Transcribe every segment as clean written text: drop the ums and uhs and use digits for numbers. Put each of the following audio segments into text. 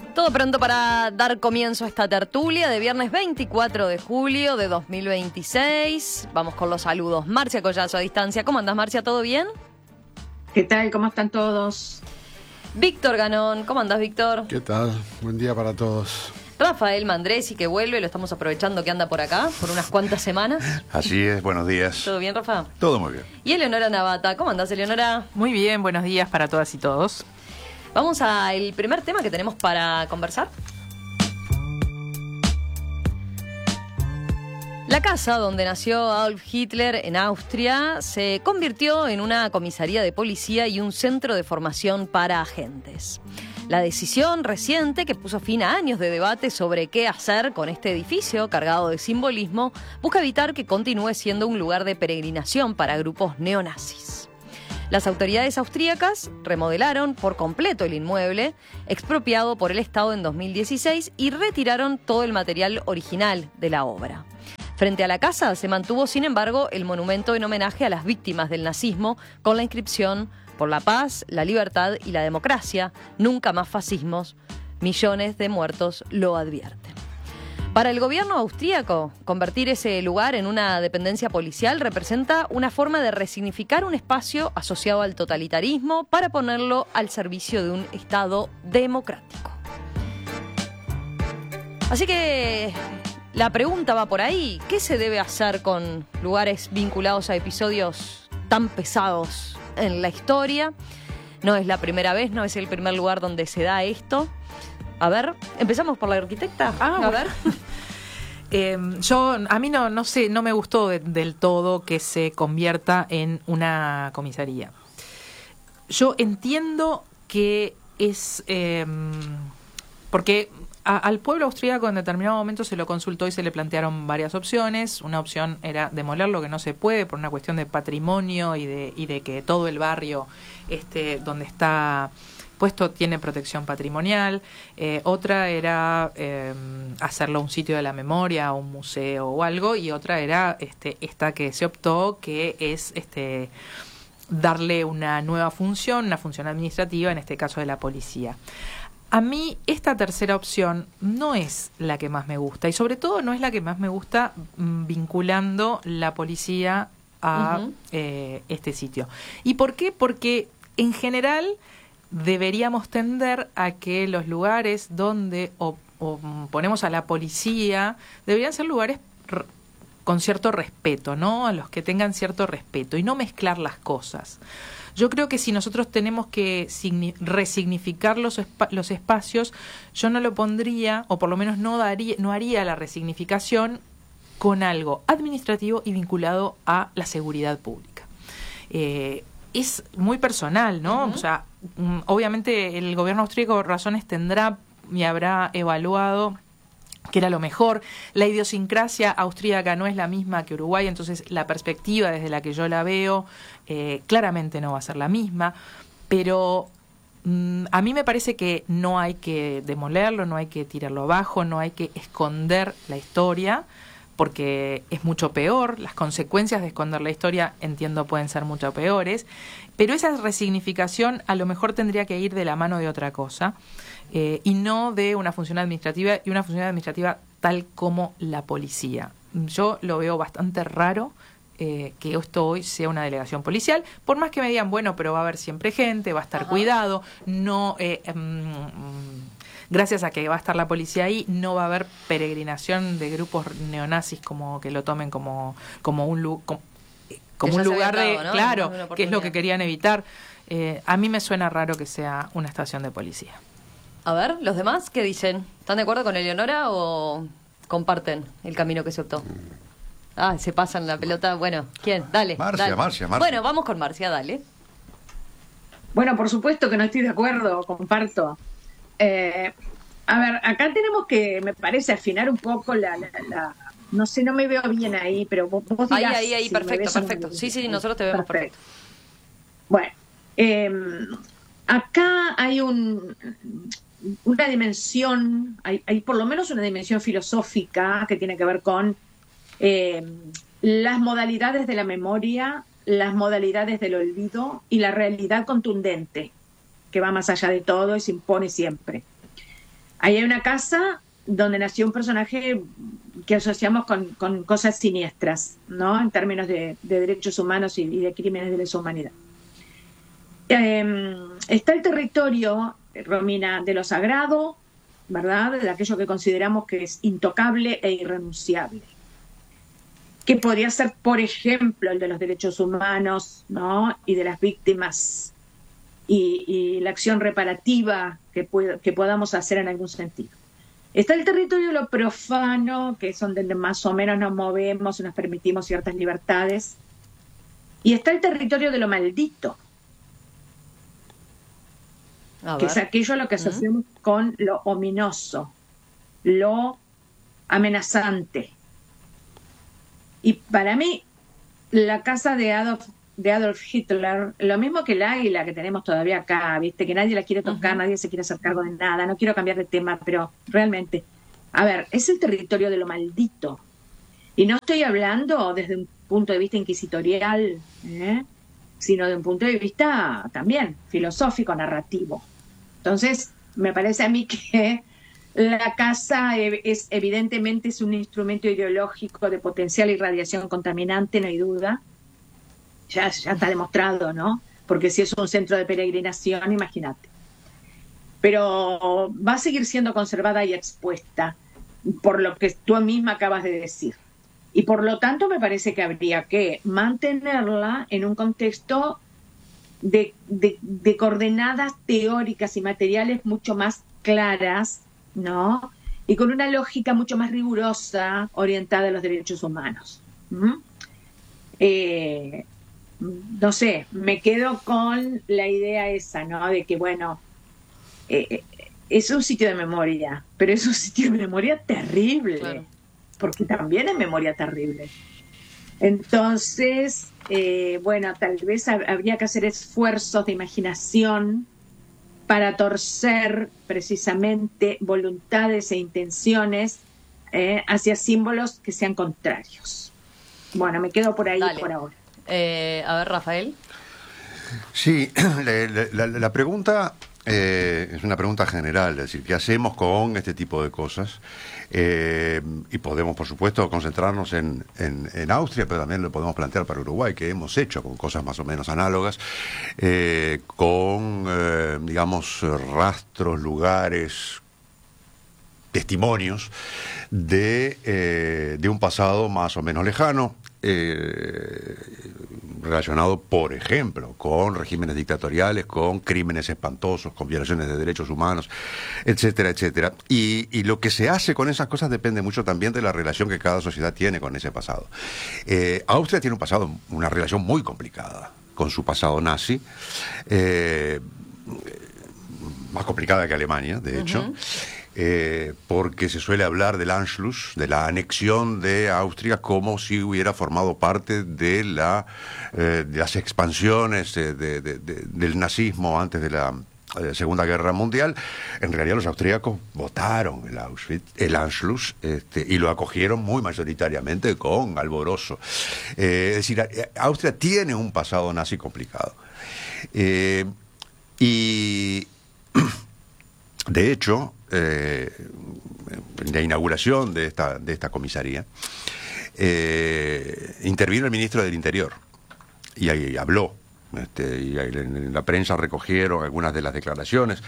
Todo pronto para dar comienzo a esta tertulia de viernes 24 de julio de 2026. Vamos con los saludos. Marcia Collazo a distancia. ¿Cómo andás, Marcia? ¿Todo bien? ¿Qué tal? ¿Cómo están todos? Víctor Ganón. ¿Cómo andás, Víctor? ¿Qué tal? Buen día para todos. Rafael Mandresi, que vuelve, lo estamos aprovechando que anda por acá por unas cuantas semanas. Así es, buenos días. ¿Todo bien, Rafa? Todo muy bien. Y Eleonora Navata. ¿Cómo andás, Eleonora? Muy bien, buenos días para todas y todos. Vamos al primer tema que tenemos para conversar. La casa donde nació Adolf Hitler en Austria se convirtió en una comisaría de policía y un centro de formación para agentes. La decisión reciente, que puso fin a años de debate sobre qué hacer con este edificio cargado de simbolismo, busca evitar que continúe siendo un lugar de peregrinación para grupos neonazis. Las autoridades austríacas remodelaron por completo el inmueble, expropiado por el Estado en 2016, y retiraron todo el material original de la obra. Frente a la casa se mantuvo, sin embargo, el monumento en homenaje a las víctimas del nazismo, con la inscripción: por la paz, la libertad y la democracia, nunca más fascismos, millones de muertos lo advierten. Para el gobierno austríaco, convertir ese lugar en una dependencia policial representa una forma de resignificar un espacio asociado al totalitarismo para ponerlo al servicio de un Estado democrático. Así que la pregunta va por ahí: ¿qué se debe hacer con lugares vinculados a episodios tan pesados en la historia? No es la primera vez, no es el primer lugar donde se da esto. A ver, empezamos por la arquitecta. A ver. A mí no sé, no me gustó del todo que se convierta en una comisaría. Yo entiendo que es porque al pueblo austríaco en determinado momento se lo consultó y se le plantearon varias opciones. Una opción era demolerlo, que no se puede por una cuestión de patrimonio y de que todo el barrio donde está puesto tiene protección patrimonial. Otra era hacerlo un sitio de la memoria, un museo o algo, y otra era esta que se optó, que es darle una nueva función, una función administrativa, en este caso de la policía. A mí esta tercera opción no es la que más me gusta, y sobre todo no es la que más me gusta vinculando la policía a este sitio. ¿Y por qué? Porque en general deberíamos tender a que los lugares donde ponemos a la policía deberían ser lugares con cierto respeto, ¿no? A los que tengan cierto respeto y no mezclar las cosas. Yo creo que si nosotros tenemos que resignificar los espacios, yo no lo pondría, o por lo menos no haría la resignificación con algo administrativo y vinculado a la seguridad pública. Es muy personal, ¿no? O sea, obviamente el gobierno austríaco razones tendrá y habrá evaluado que era lo mejor. La idiosincrasia austríaca no es la misma que Uruguay, entonces la perspectiva desde la que yo la veo claramente no va a ser la misma, pero a mí me parece que no hay que demolerlo, no hay que tirarlo abajo, no hay que esconder la historia, porque es mucho peor. Las consecuencias de esconder la historia, entiendo, pueden ser mucho peores, pero esa resignificación a lo mejor tendría que ir de la mano de otra cosa, y no de una función administrativa, y una función administrativa tal como la policía. Yo lo veo bastante raro que esto hoy sea una delegación policial, por más que me digan, bueno, pero va a haber siempre gente, va a estar cuidado, no... gracias a que va a estar la policía ahí, no va a haber peregrinación de grupos neonazis como que lo tomen como un lugar de... ¿no? Claro, que es lo que querían evitar. A mí me suena raro que sea una estación de policía. A ver, ¿los demás qué dicen? ¿Están de acuerdo con Eleonora o comparten el camino que se optó? Se pasan la pelota. Bueno, ¿quién? Dale. Marcia. Bueno, vamos con Marcia, dale. Bueno, por supuesto que no estoy de acuerdo, comparto. A ver, acá tenemos que, me parece, afinar un poco no sé, no me veo bien ahí, pero vos dirás. Ahí, si perfecto. Sí, nosotros te vemos perfecto. Bueno, acá hay una dimensión, hay por lo menos una dimensión filosófica que tiene que ver con las modalidades de la memoria, las modalidades del olvido y la realidad contundente, que va más allá de todo y se impone siempre. Ahí hay una casa donde nació un personaje que asociamos con cosas siniestras, ¿no? En términos de derechos humanos y de crímenes de lesa humanidad. Está el territorio, Romina, de lo sagrado, ¿verdad? De aquello que consideramos que es intocable e irrenunciable. Que podría ser, por ejemplo, el de los derechos humanos, ¿no? Y de las víctimas y la acción reparativa que podamos hacer en algún sentido. Está el territorio de lo profano, que es donde más o menos nos movemos y nos permitimos ciertas libertades. Y está el territorio de lo maldito, que es aquello a lo que asociamos con lo ominoso, lo amenazante. Y para mí, la casa de Adolf Hitler, lo mismo que el águila que tenemos todavía acá, ¿viste? Que nadie la quiere tocar, nadie se quiere hacer cargo de nada. No quiero cambiar de tema, pero realmente, a ver, es el territorio de lo maldito. Y no estoy hablando desde un punto de vista inquisitorial, sino de un punto de vista también filosófico, narrativo. Entonces, me parece a mí que la casa evidentemente es un instrumento ideológico de potencial irradiación contaminante, no hay duda. Ya está demostrado, ¿no? Porque si es un centro de peregrinación, imagínate. Pero va a seguir siendo conservada y expuesta por lo que tú misma acabas de decir. Y por lo tanto me parece que habría que mantenerla en un contexto de coordenadas teóricas y materiales mucho más claras, ¿no? Y con una lógica mucho más rigurosa orientada a los derechos humanos. No sé, me quedo con la idea esa, ¿no? De que, bueno, es un sitio de memoria, pero es un sitio de memoria terrible, claro. Porque también es memoria terrible. Entonces, bueno, tal vez habría que hacer esfuerzos de imaginación para torcer precisamente voluntades e intenciones hacia símbolos que sean contrarios. Bueno, me quedo por ahí. Dale. Por ahora. A ver, Rafael. Sí, la pregunta es una pregunta general, es decir, ¿qué hacemos con este tipo de cosas? Y podemos, por supuesto, concentrarnos en Austria, pero también lo podemos plantear para Uruguay, que hemos hecho con cosas más o menos análogas, con, digamos, rastros, lugares, testimonios de un pasado más o menos lejano, relacionado, por ejemplo, con regímenes dictatoriales, con crímenes espantosos, con violaciones de derechos humanos, etcétera, etcétera. Y lo que se hace con esas cosas depende mucho también de la relación que cada sociedad tiene con ese pasado. Austria tiene un pasado, una relación muy complicada con su pasado nazi, más complicada que Alemania, de hecho. Porque se suele hablar del Anschluss, de la anexión de Austria, como si hubiera formado parte de las expansiones del nazismo antes de la Segunda Guerra Mundial. En realidad los austríacos votaron el Anschluss, y lo acogieron muy mayoritariamente con alborozo. Es decir, Austria tiene un pasado nazi complicado. Y de hecho, en la inauguración de esta comisaría, intervino el ministro del Interior y ahí habló, y en la prensa recogieron algunas de las declaraciones.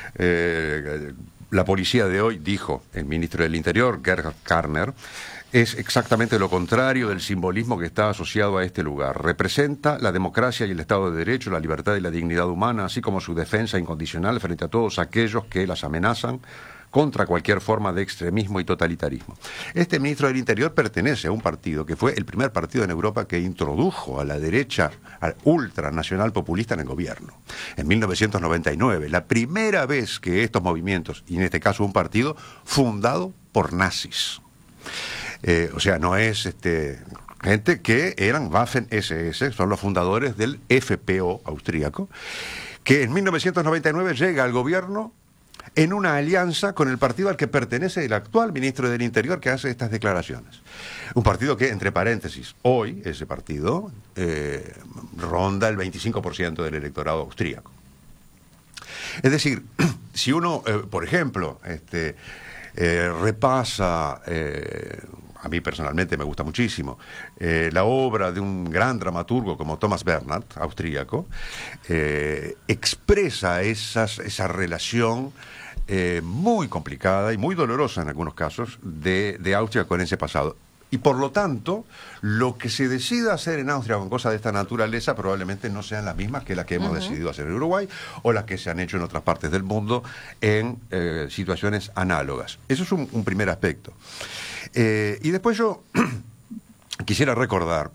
La policía de hoy, dijo el ministro del Interior, Gerhard Karner, es exactamente lo contrario del simbolismo que está asociado a este lugar. Representa la democracia y el Estado de Derecho, la libertad y la dignidad humana, así como su defensa incondicional frente a todos aquellos que las amenazan contra cualquier forma de extremismo y totalitarismo. Este ministro del Interior pertenece a un partido que fue el primer partido en Europa que introdujo a la derecha ultranacional populista en el gobierno. En 1999, la primera vez que estos movimientos, y en este caso un partido fundado por nazis, o sea, no es gente que eran Waffen-SS, son los fundadores del FPO austríaco, que en 1999 llega al gobierno en una alianza con el partido al que pertenece el actual ministro del Interior, que hace estas declaraciones. Un partido que, entre paréntesis, hoy ese partido ronda el 25% del electorado austríaco. Es decir, si uno, por ejemplo, repasa, a mí personalmente me gusta muchísimo, la obra de un gran dramaturgo como Thomas Bernhard, austríaco, expresa esa relación muy complicada y muy dolorosa en algunos casos de Austria con ese pasado. Y por lo tanto, lo que se decida hacer en Austria con cosas de esta naturaleza probablemente no sean las mismas que las que hemos decidido hacer en Uruguay o las que se han hecho en otras partes del mundo en situaciones análogas. Eso es un primer aspecto. Y después yo quisiera recordar,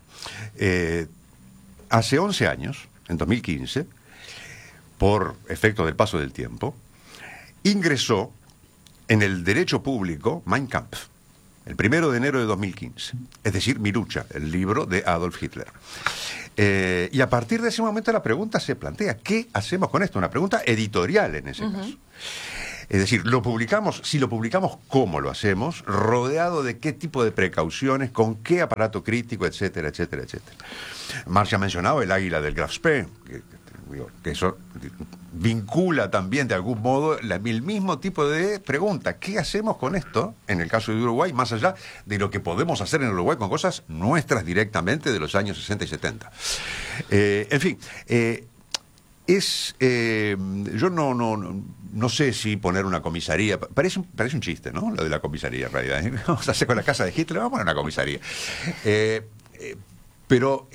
hace 11 años, en 2015, por efecto del paso del tiempo, ingresó en el derecho público Mein Kampf, el 1 de enero de 2015, es decir, Mi lucha, el libro de Adolf Hitler. Y a partir de ese momento la pregunta se plantea, ¿qué hacemos con esto? Una pregunta editorial en ese caso. Es decir, lo publicamos, si lo publicamos, ¿cómo lo hacemos? Rodeado de qué tipo de precauciones, con qué aparato crítico, etcétera, etcétera, etcétera. Marx ha mencionado el águila del Graf Spee, que eso vincula también de algún modo el mismo tipo de pregunta. ¿Qué hacemos con esto, en el caso de Uruguay, más allá de lo que podemos hacer en Uruguay con cosas nuestras directamente de los años 60 y 70? En fin, yo no sé si poner una comisaría, parece un chiste, ¿no? Lo de la comisaría en realidad. Vamos a hacer con la casa de Hitler, vamos a poner una comisaría. Pero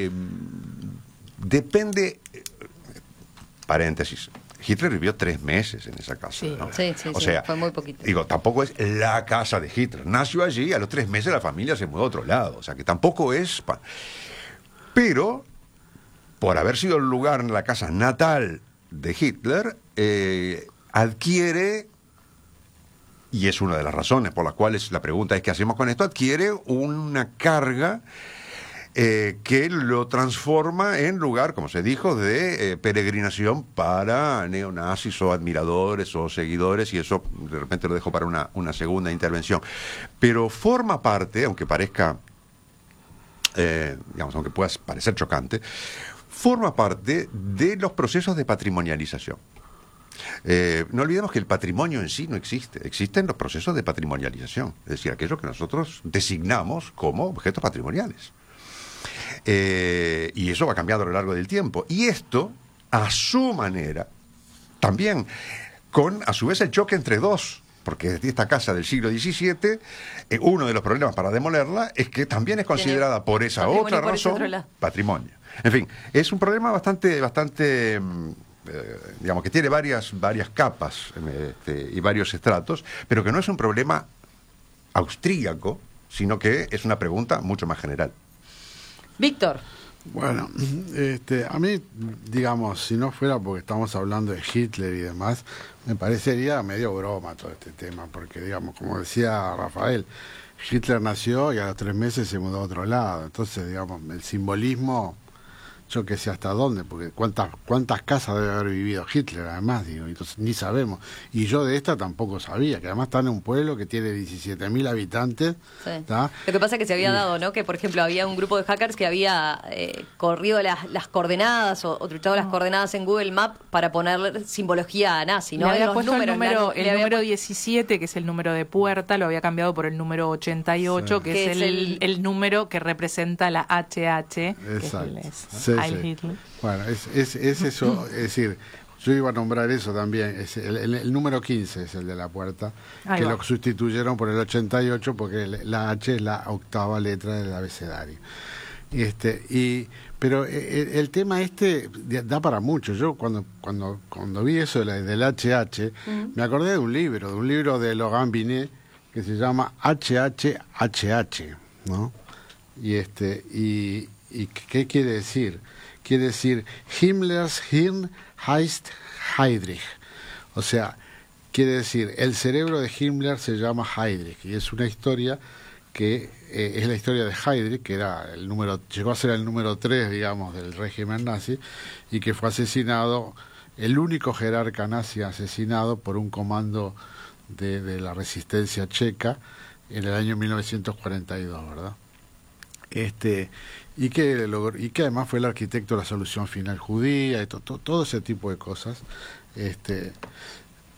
depende, paréntesis, Hitler vivió 3 meses en esa casa, Sí, ¿no? Sí, O sea, fue muy poquito. Digo, tampoco es la casa de Hitler. Nació allí, a los 3 meses la familia se mudó a otro lado. O sea, que tampoco es... Pero, por haber sido el lugar en la casa natal de Hitler, adquiere, y es una de las razones por las cuales la pregunta es ¿qué hacemos con esto? Adquiere una carga que lo transforma en lugar, como se dijo, de peregrinación para neonazis o admiradores o seguidores, y eso de repente lo dejo para una segunda intervención. Pero forma parte, aunque parezca, aunque pueda parecer chocante, forma parte de los procesos de patrimonialización. No olvidemos que el patrimonio en sí no existe, existen los procesos de patrimonialización, es decir, aquello que nosotros designamos como objetos patrimoniales. Y eso va cambiando a lo largo del tiempo. Y esto, a su manera, también con, a su vez, el choque entre dos, porque desde esta casa del siglo XVII, uno de los problemas para demolerla es que también es considerada por esa otra razón patrimonio. En fin, es un problema bastante digamos, que tiene varias capas y varios estratos, pero que no es un problema austríaco, sino que es una pregunta mucho más general. Víctor. Bueno, a mí, digamos, si no fuera porque estamos hablando de Hitler y demás, me parecería medio broma todo este tema, porque, digamos, como decía Rafael, Hitler nació y a los 3 meses se mudó a otro lado. Entonces, digamos, el simbolismo, yo que sé hasta dónde, porque cuántas casas debe haber vivido Hitler, además, digo, entonces ni sabemos. Y yo de esta tampoco sabía, que además está en un pueblo que tiene 17.000 habitantes. Sí. Lo que pasa es que se había dado, ¿no? Que, por ejemplo, había un grupo de hackers que había corrido las coordenadas o truchado las coordenadas en Google Maps para poner simbología nazi, ¿no? Le había Los puesto números, el número 17, que es el número de puerta, lo había cambiado por el número 88, sí, que es el número que representa la HH. Exacto. Que es Hitler. Bueno, es eso, es decir, yo iba a nombrar eso también, es el número 15 es el de la puerta, que lo sustituyeron por el 88 porque la H es la 8ª letra del abecedario. Pero el tema da para mucho. Yo cuando vi eso del HH, me acordé de un libro de Laurent Binet que se llama HHHH, ¿no? Y ¿qué quiere decir? Quiere decir Himmlers Hirn heißt Heydrich. O sea, quiere decir el cerebro de Himmler se llama Heydrich, y es una historia que es la historia de Heydrich, que era llegó a ser el número 3, digamos, del régimen nazi, y que fue asesinado, el único jerarca nazi asesinado por un comando de la resistencia checa en el año 1942, ¿verdad? Y que además fue el arquitecto de la solución final judía y todo ese tipo de cosas.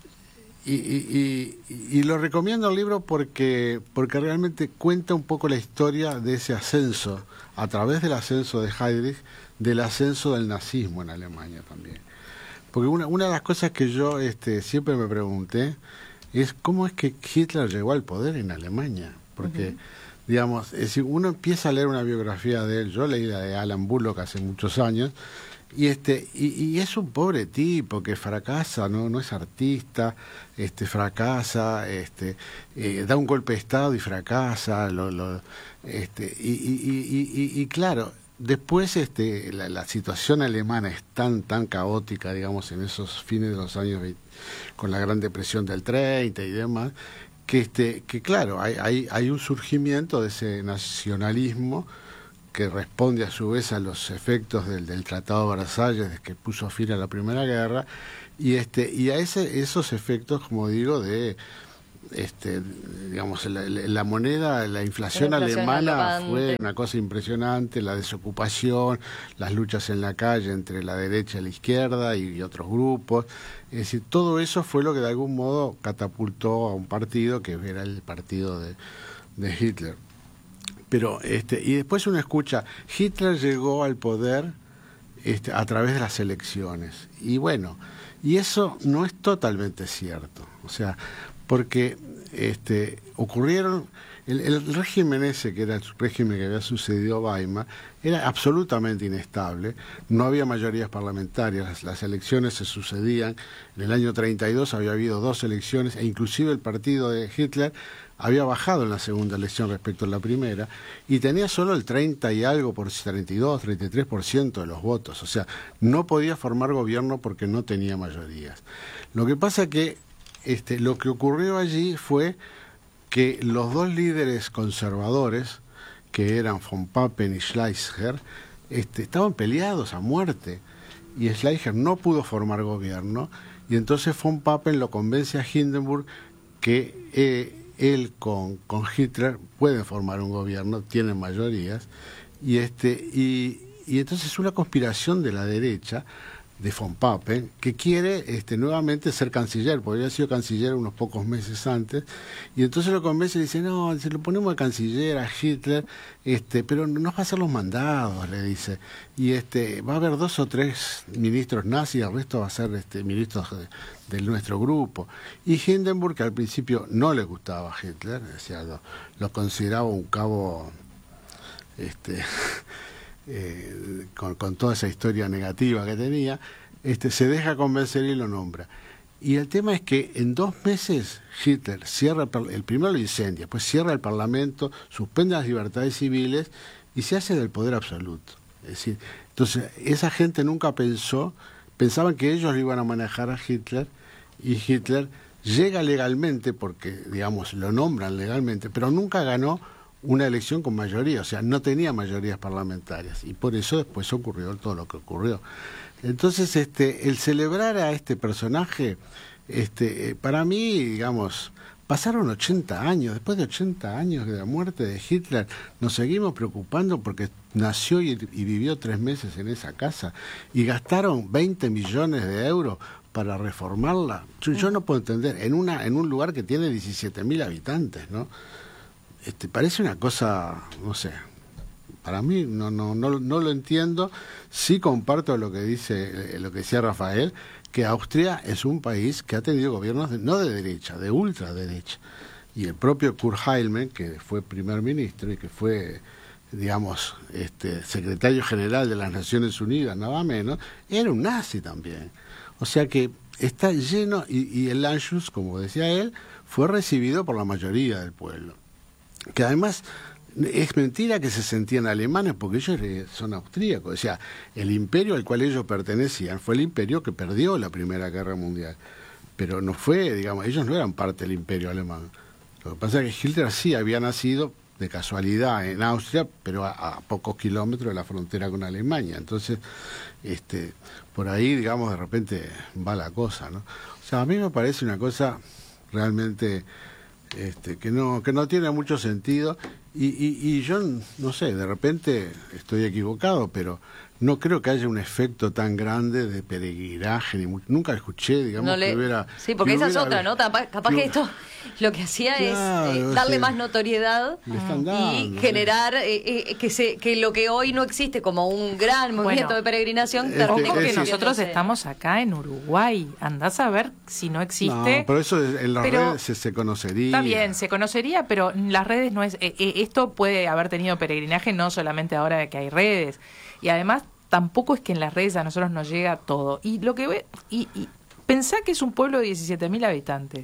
y lo recomiendo el libro porque realmente cuenta un poco la historia de ese ascenso, a través del ascenso de Heydrich, del ascenso del nazismo en Alemania también. Porque una de las cosas que yo siempre me pregunté es cómo es que Hitler llegó al poder en Alemania. Porque, digamos, si uno empieza a leer una biografía de él, yo leí la de Alan Bullock hace muchos años, y es un pobre tipo que fracasa, no es artista, fracasa, da un golpe de estado y fracasa, y claro, después la situación alemana es tan caótica, digamos, en esos fines de los años 20, con la Gran Depresión del 30 y demás, que claro, hay un surgimiento de ese nacionalismo que responde a su vez a los efectos del Tratado de Versalles, que puso fin a la Primera Guerra, y a esos efectos, como digo, de digamos, la moneda, la inflación alemana fue una cosa impresionante, la desocupación, las luchas en la calle entre la derecha y la izquierda y otros grupos. Es decir, todo eso fue lo que de algún modo catapultó a un partido que era el partido de Hitler. Pero y después uno escucha, Hitler llegó al poder a través de las elecciones. Y bueno, y eso no es totalmente cierto. O sea, porque ocurrieron el régimen ese, que era el régimen que había sucedido a Weimar, era absolutamente inestable, no había mayorías parlamentarias, las elecciones se sucedían. En el año 32 había habido 2 elecciones, e inclusive el partido de Hitler había bajado en la segunda elección respecto a la primera, y tenía solo el 30 y algo, 32, 33% de los votos. O sea, no podía formar gobierno porque no tenía mayorías. Lo que pasa que lo que ocurrió allí fue que los 2 líderes conservadores, que eran von Papen y Schleicher, estaban peleados a muerte, y Schleicher no pudo formar gobierno, y entonces von Papen lo convence a Hindenburg que él con Hitler pueden formar un gobierno, tienen mayorías, y entonces es una conspiración de la derecha, de von Papen, que quiere nuevamente ser canciller, porque había sido canciller unos pocos meses antes, y entonces lo convence y dice, no, se lo ponemos de canciller a Hitler, pero no va a hacer los mandados, le dice, y va a haber 2 o 3 ministros nazis, el resto va a ser ministros de nuestro grupo. Y Hindenburg, que al principio no le gustaba a Hitler, decía, lo consideraba un cabo con toda esa historia negativa que tenía, se deja convencer y lo nombra. Y el tema es que en 2 meses Hitler cierra el primero lo incendia, después cierra el Parlamento, suspende las libertades civiles y se hace del poder absoluto. Es decir, entonces esa gente nunca pensaban que ellos lo iban a manejar a Hitler, y Hitler llega legalmente, porque digamos lo nombran legalmente, pero nunca ganó una elección con mayoría, o sea, no tenía mayorías parlamentarias, y por eso después ocurrió todo lo que ocurrió. Entonces, el celebrar a este personaje, para mí, digamos, pasaron 80 años, después de 80 años de la muerte de Hitler, nos seguimos preocupando porque nació y vivió 3 meses en esa casa, y gastaron 20 millones de euros para reformarla. Yo no puedo entender, en un lugar que tiene 17.000 habitantes, ¿no? Parece una cosa, no sé, para mí no lo entiendo. Sí comparto lo que decía Rafael, que Austria es un país que ha tenido gobiernos no de derecha, de ultraderecha, y el propio Kurt Heilmann, que fue primer ministro y que fue, digamos, secretario general de las Naciones Unidas, nada menos, era un nazi también. O sea que está lleno, y el Anschluss, como decía él, fue recibido por la mayoría del pueblo. Que además es mentira que se sentían alemanes, porque ellos son austríacos. O sea, el imperio al cual ellos pertenecían fue el imperio que perdió la Primera Guerra Mundial, pero no fue, digamos, ellos no eran parte del imperio alemán. Lo que pasa es que Hitler sí había nacido de casualidad en Austria, pero a pocos kilómetros de la frontera con Alemania. Entonces, por ahí, digamos, de repente va la cosa, ¿no? O sea, a mí me parece una cosa realmente que no tiene mucho sentido, Y yo no sé, de repente estoy equivocado, pero no creo que haya un efecto tan grande de peregrinaje, nunca escuché, digamos, que hubiera... Sí, porque esa es otra, ¿no? Capaz que esto lo que hacía es darle más notoriedad y generar que lo que hoy no existe como un gran movimiento de peregrinación. Ojo que nosotros estamos acá en Uruguay, andás a ver si no existe. No, pero eso en las redes se conocería. Está bien, se conocería, pero en las redes no es... esto puede haber tenido peregrinaje no solamente ahora que hay redes. Y además, tampoco es que en las redes a nosotros nos llega todo. Y lo que pensá que es un pueblo de 17.000 habitantes.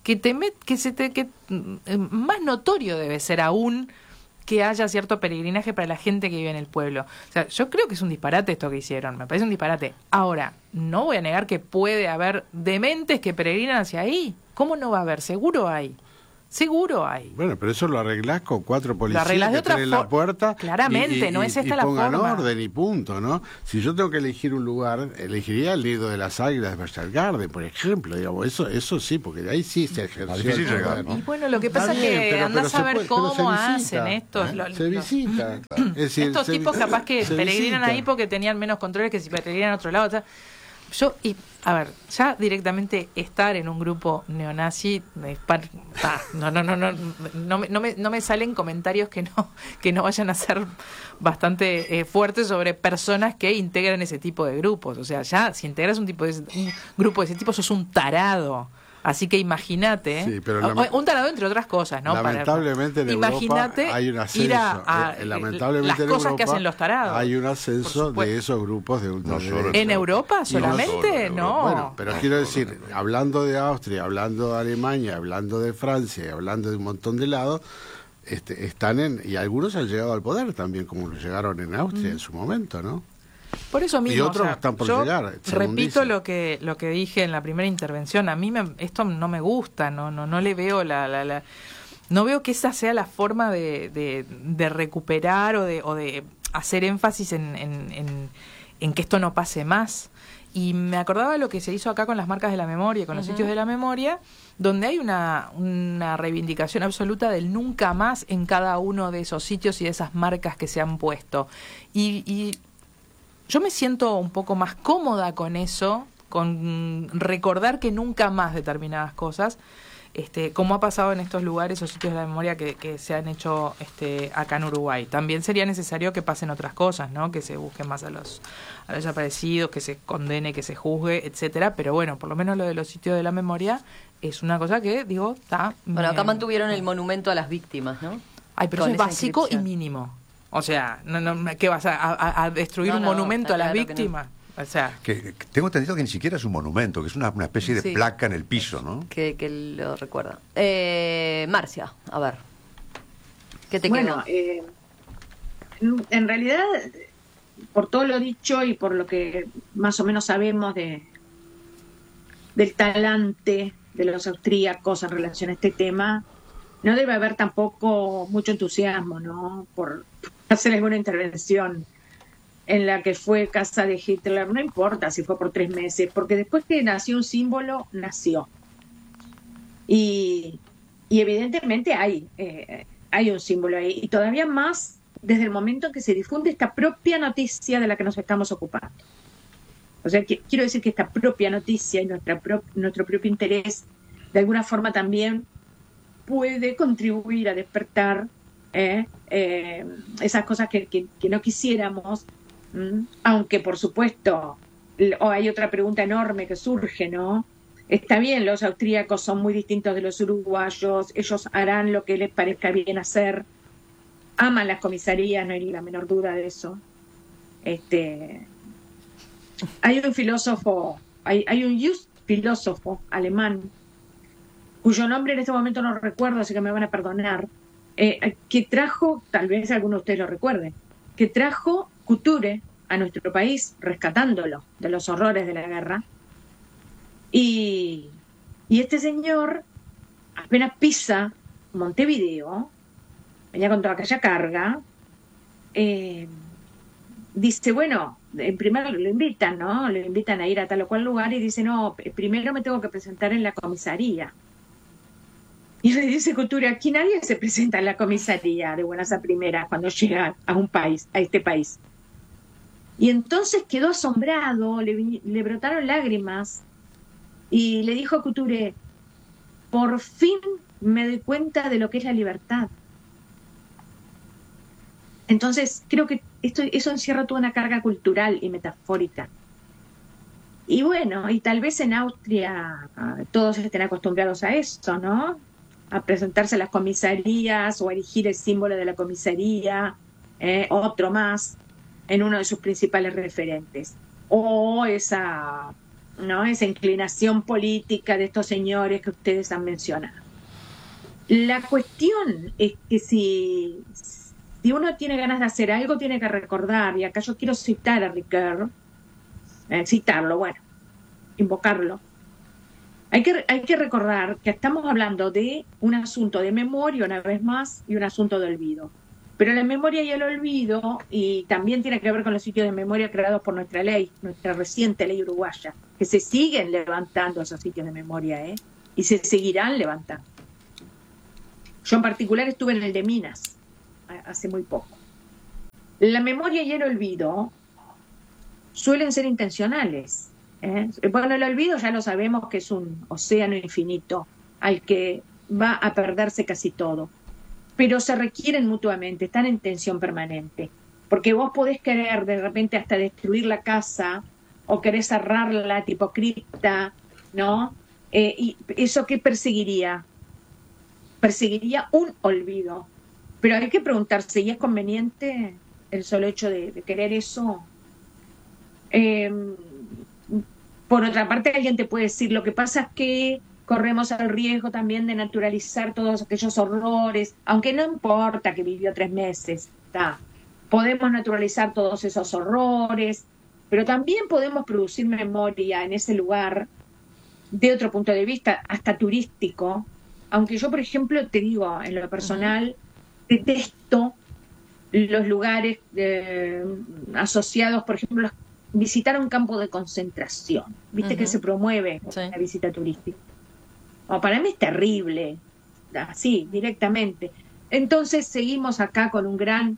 Más notorio debe ser aún que haya cierto peregrinaje para la gente que vive en el pueblo. O sea, yo creo que es un disparate esto que hicieron. Me parece un disparate. Ahora, no voy a negar que puede haber dementes que peregrinan hacia ahí. ¿Cómo no va a haber? Seguro hay. Seguro hay. Bueno, pero eso lo arreglás con 4 policías que están en la puerta. Claramente, no es esta la forma. Y pongan orden y punto, ¿no? Si yo tengo que elegir un lugar, elegiría el nido de las águilas de Berchtesgaden, por ejemplo. Digamos, eso sí, porque de ahí sí se ejerció el poder, ¿no? Y bueno, lo que pasa es que andás a ver cómo hacen estos. Se visita. Es decir, estos tipos capaz que peregrinan ahí porque tenían menos controles que si peregrinan a otro lado. O sea, ya directamente estar en un grupo neonazi, no me salen comentarios que no vayan a ser bastante fuertes sobre personas que integran ese tipo de grupos. O sea, ya si integras un grupo de ese tipo, sos un tarado. Así que imagínate, un tarado entre otras cosas, ¿no? Lamentablemente en Europa hay un ascenso. Lamentablemente las cosas que hacen los tarados. Hay un ascenso de esos grupos de ultraderecha. ¿En Europa solamente? No. Bueno, pero quiero decir, hablando de Austria, hablando de Alemania, hablando de Francia, y hablando de un montón de lados, están y algunos han llegado al poder también, como lo llegaron en Austria en su momento, ¿no? Por eso mismo, y otros están por llegar. Repito lo que dije en la primera intervención. A mí esto no me gusta, no le veo no veo que esa sea la forma de recuperar o de hacer énfasis en que esto no pase más. Y me acordaba lo que se hizo acá con las marcas de la memoria, con los sitios de la memoria, donde hay una reivindicación absoluta del nunca más en cada uno de esos sitios y de esas marcas que se han puesto. Y yo me siento un poco más cómoda con eso, con recordar que nunca más determinadas cosas, como ha pasado en estos lugares o sitios de la memoria que se han hecho acá en Uruguay. También sería necesario que pasen otras cosas, ¿no? Que se busquen más a los desaparecidos, que se condene, que se juzgue, etcétera. Pero bueno, por lo menos lo de los sitios de la memoria es una cosa que, digo, está... Bueno, acá mantuvieron el monumento a las víctimas, ¿no? Ay, pero eso es básico y mínimo. O sea, ¿qué vas a destruir un monumento a las víctimas? O sea, que tengo entendido que ni siquiera es un monumento, que es una especie de placa en el piso, ¿no? Que lo recuerda. Marcia, a ver, ¿qué te quedó? En realidad, por todo lo dicho y por lo que más o menos sabemos del talante de los austríacos en relación a este tema, no debe haber tampoco mucho entusiasmo, ¿no? Por hacer alguna intervención en la que fue casa de Hitler, no importa si fue por 3 meses, porque después que nació un símbolo, nació. Y evidentemente hay un símbolo ahí, y todavía más desde el momento en que se difunde esta propia noticia de la que nos estamos ocupando. O sea, quiero decir que esta propia noticia y nuestro propio interés, de alguna forma también puede contribuir a despertar esas cosas que no quisiéramos, aunque por supuesto hay otra pregunta enorme que surge, ¿no? Está bien, los austríacos son muy distintos de los uruguayos, ellos harán lo que les parezca bien hacer, aman las comisarías, no hay ni la menor duda de eso. Hay un filósofo, hay un just filósofo alemán, cuyo nombre en este momento no recuerdo, así que me van a perdonar, que trajo, tal vez algunos de ustedes lo recuerden, que trajo Couture a nuestro país, rescatándolo de los horrores de la guerra. Y este señor, apenas pisa Montevideo, venía con toda aquella carga, dice, bueno, primero lo invitan, ¿no? Lo invitan a ir a tal o cual lugar y dice, no, primero me tengo que presentar en la comisaría. Y le dice Couture, aquí nadie se presenta en la comisaría de buenas a primeras cuando llega a un país, a este país. Y entonces quedó asombrado, le brotaron lágrimas y le dijo a Couture, por fin me doy cuenta de lo que es la libertad. Entonces creo que eso encierra toda una carga cultural y metafórica. Y bueno, y tal vez en Austria todos estén acostumbrados a eso, ¿no? A presentarse a las comisarías o a erigir el símbolo de la comisaría, otro más, en uno de sus principales referentes. O esa inclinación política de estos señores que ustedes han mencionado. La cuestión es que si uno tiene ganas de hacer algo, tiene que recordar, y acá yo quiero citar a Ricoeur, invocarlo. Hay que recordar que estamos hablando de un asunto de memoria, una vez más, y un asunto de olvido. Pero la memoria y el olvido, y también tiene que ver con los sitios de memoria creados por nuestra ley, nuestra reciente ley uruguaya, que se siguen levantando esos sitios de memoria, y se seguirán levantando. Yo en particular estuve en el de Minas hace muy poco. La memoria y el olvido suelen ser intencionales. Bueno, el olvido ya lo sabemos que es un océano infinito al que va a perderse casi todo, pero se requieren mutuamente, están en tensión permanente, porque vos podés querer de repente hasta destruir la casa o querés cerrarla tipo cripta, ¿no? Y eso ¿qué perseguiría? Perseguiría un olvido, pero hay que preguntarse, ¿y es conveniente el solo hecho de querer eso? Por otra parte, alguien te puede decir, lo que pasa es que corremos el riesgo también de naturalizar todos aquellos horrores, aunque no importa que vivió 3 meses, podemos naturalizar todos esos horrores, pero también podemos producir memoria en ese lugar de otro punto de vista, hasta turístico, aunque yo, por ejemplo, te digo, en lo personal, detesto los lugares asociados, por ejemplo, visitar un campo de concentración, viste que se promueve la visita turística. Para mí es terrible, así, directamente. Entonces seguimos acá con una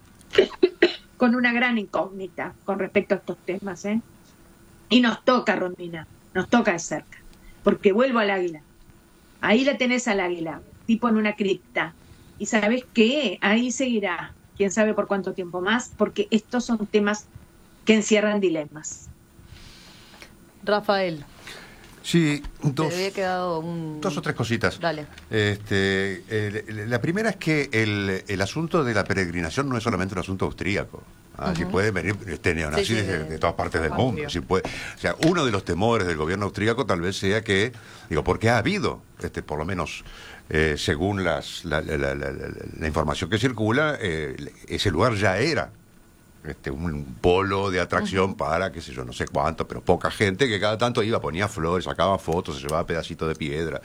gran incógnita con respecto a estos temas, Y nos toca, Romina, nos toca de cerca, porque vuelvo al águila. Ahí la tenés al águila, tipo en una cripta. Y ¿sabés qué? Ahí seguirá, quién sabe por cuánto tiempo más, porque estos son temas que encierran dilemas. Rafael. Sí, dos o tres cositas. Dale. La primera es que el asunto de la peregrinación no es solamente un asunto austríaco. Si pueden venir neonazis de todas partes del mundo. Si puede, o sea, uno de los temores del gobierno austríaco tal vez sea que, porque ha habido, por lo menos según la información que circula, ese lugar ya era un polo de atracción para, qué sé yo, no sé cuánto, pero poca gente que cada tanto iba, ponía flores, sacaba fotos, se llevaba pedacitos de piedra.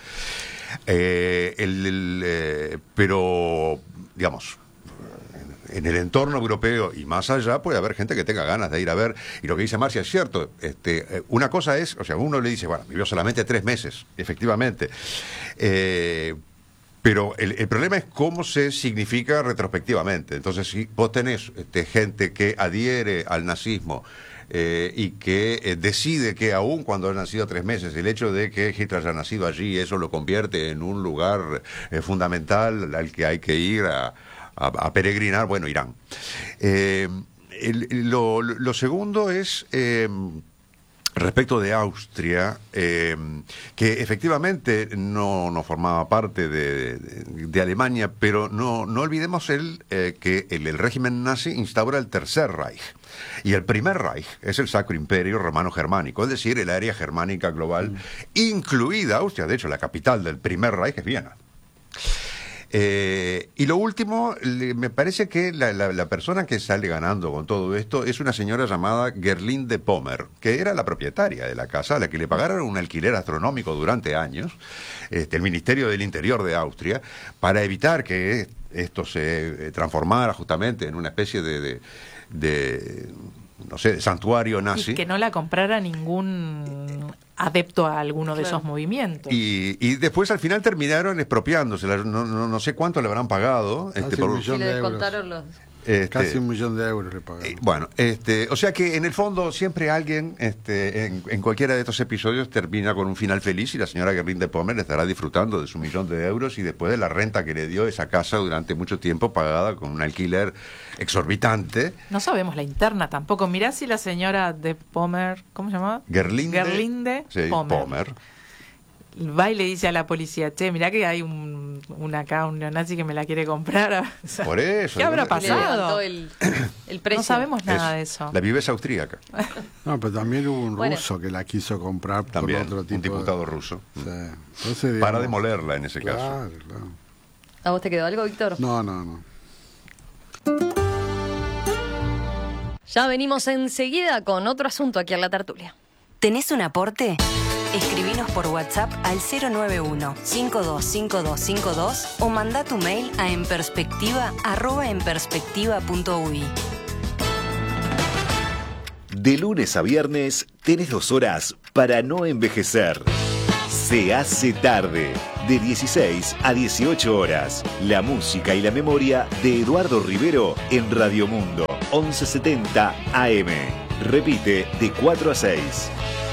Pero, digamos, en el entorno europeo y más allá puede haber gente que tenga ganas de ir a ver, y lo que dice Marcia es cierto. Una cosa es, o sea, uno le dice, bueno, vivió solamente 3 meses, efectivamente, pero el problema es cómo se significa retrospectivamente. Entonces, si vos tenés gente que adhiere al nazismo y que decide que aún cuando ha nacido 3 meses, el hecho de que Hitler haya nacido allí, eso lo convierte en un lugar fundamental al que hay que ir a peregrinar, bueno, irán. Lo segundo es respecto de Austria, que efectivamente no formaba parte de Alemania, pero no olvidemos que el régimen nazi instaura el Tercer Reich. Y el Primer Reich es el Sacro Imperio Romano-Germánico, es decir, el área germánica global, incluida Austria. De hecho, la capital del Primer Reich es Viena. Y lo último, me parece que la persona que sale ganando con todo esto es una señora llamada Gerlinde Pommer, que era la propietaria de la casa, a la que le pagaron un alquiler astronómico durante años, el Ministerio del Interior de Austria, para evitar que esto se transformara justamente en una especie no sé, de santuario nazi. Y que no la comprara ningún adepto a alguno de esos movimientos. Y después al final terminaron expropiándosela. No sé cuánto le habrán pagado. Casi por- un millón Sí, le de euros. descontaron los... Casi 1 millón de euros le pagaron. Bueno, o sea que en el fondo siempre alguien en cualquiera de estos episodios termina con un final feliz y la señora Gerlinde Pommer estará disfrutando de su 1 millón de euros y después de la renta que le dio esa casa durante mucho tiempo pagada con un alquiler exorbitante. No sabemos la interna tampoco. Mirá si la señora de Pommer, ¿cómo se llamaba? Gerlinde sí, Pommer. Va y le dice a la policía, che, mirá que hay un neonazi que me la quiere comprar. O sea, Por eso. ¿qué habrá Le pasado? levantó el precio. No sabemos nada de Es eso. La viveza austríaca. No, pero también hubo un Bueno. ruso que la quiso comprar También, por otro tipo un diputado de... ruso. Sí. Entonces, digamos, Para demolerla en ese caso. Claro, claro. ¿A vos te quedó algo, Víctor? No. Ya venimos enseguida con otro asunto aquí en La Tertulia. ¿Tenés un aporte? Escribinos por WhatsApp al 091-525252 o mandá tu mail a enperspectiva@enperspectiva.ui. De lunes a viernes tenés 2 horas para no envejecer. Se hace tarde, de 16 a 18 horas. La música y la memoria de Eduardo Rivero en Radio Mundo, 1170 AM. Repite de 4 a 6.